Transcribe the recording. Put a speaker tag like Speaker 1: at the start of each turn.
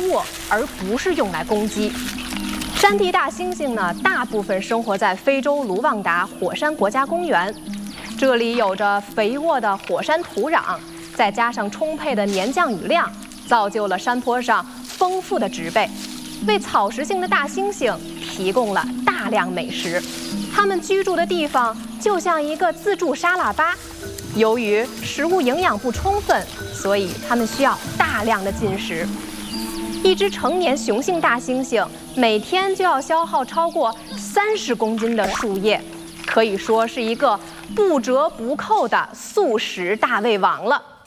Speaker 1: 卧，而不是用来攻击。山地大猩猩呢，大部分生活在非洲卢旺达火山国家公园，这里有着肥沃的火山土壤，再加上充沛的年降雨量，造就了山坡上丰富的植被，为草食性的大猩猩提供了大量美食。它们居住的地方就像一个自助沙拉吧，由于食物营养不充分，所以它们需要大量的进食。一只成年雄性大猩猩每天就要消耗超过30公斤的树叶，可以说是一个不折不扣的素食大胃王了。